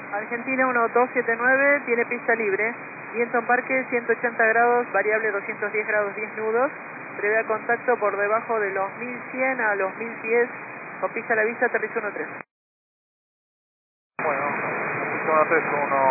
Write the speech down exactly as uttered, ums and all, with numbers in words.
Argentina uno dos siete nueve, tiene pista libre. Viento en parque ciento ochenta grados, variable doscientos diez grados, diez nudos. Prevea contacto por debajo de los mil cien a los mil diez. Con pista a la vista, aterriza uno tres. Bueno, uno tres uno.